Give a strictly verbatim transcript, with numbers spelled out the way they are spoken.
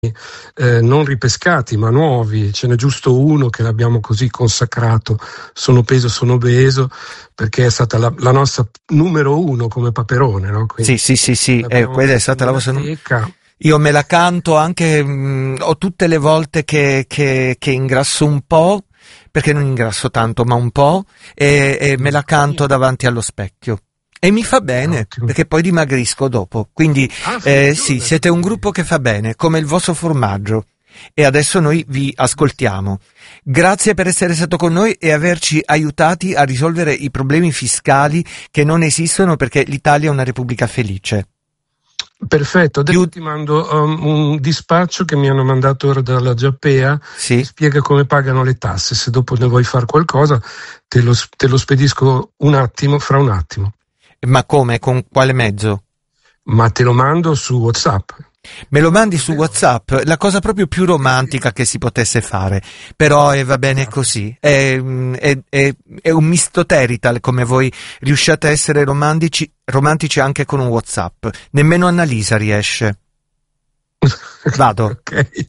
eh, non ripescati ma nuovi, ce n'è giusto uno che l'abbiamo così consacrato, Sono peso, sono obeso, perché è stata la, la nostra numero uno come Paperone, no? Quindi sì, sì, sì, sì, eh, quella è stata la vostra numero. Io me la canto anche, mh, ho tutte le volte che, che, che ingrasso un po', perché non ingrasso tanto, ma un po', e, e me la canto davanti allo specchio. E mi fa bene, ottimo, perché poi dimagrisco dopo. Quindi ah, eh, sì, siete un gruppo che fa bene, come il vostro formaggio. E adesso noi vi ascoltiamo. Grazie per essere stato con noi e averci aiutati a risolvere i problemi fiscali che non esistono, perché l'Italia è una repubblica felice. Perfetto, adesso Più... ti mando um, un dispaccio che mi hanno mandato ora dalla Giappea, sì, che spiega come pagano le tasse. Se dopo ne vuoi fare qualcosa te lo, te lo spedisco un attimo, fra un attimo. Ma come? Con quale mezzo? Ma te lo mando su WhatsApp. Me lo mandi su WhatsApp, la cosa proprio più romantica che si potesse fare, però eh, va bene così, è, è, è, è un mistoterital come voi riusciate a essere romantici, romantici anche con un WhatsApp, nemmeno Annalisa riesce. Vado. Ok.